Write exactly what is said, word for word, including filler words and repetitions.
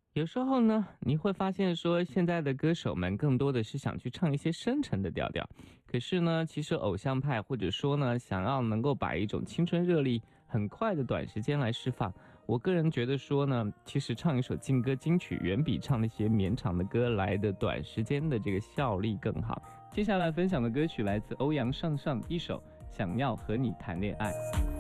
有时候呢，你会发现说，现在的歌手们更多的是想去唱一些深沉的调调，可是呢，其实偶像派或者说呢，想要能够把一种青春热力很快的短时间来释放，我个人觉得说呢，其实唱一首劲歌金曲，远比唱那些绵长的歌来的短时间的这个效力更好。接下来分享的歌曲来自欧阳尚尚，一首《想要和你谈恋爱》。